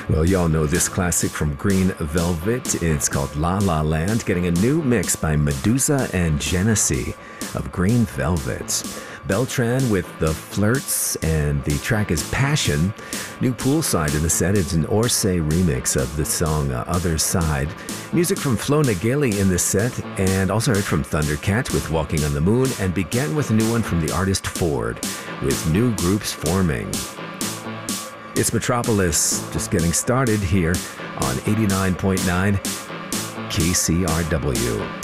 Well, y'all know this classic from Green Velvet. It's called La La Land, getting a new mix by Medusa and Genesee of Green Velvet. Beltran with The Flirts, and the track is Passion. New Poolside in the set. It's an Orsay remix of the song Other Side. Music from Flo Nageli in the set, and also heard from Thundercat with Walking on the Moon, and began with a new one from the artist Ford with New Groups Forming. It's Metropolis, just getting started here on 89.9 KCRW.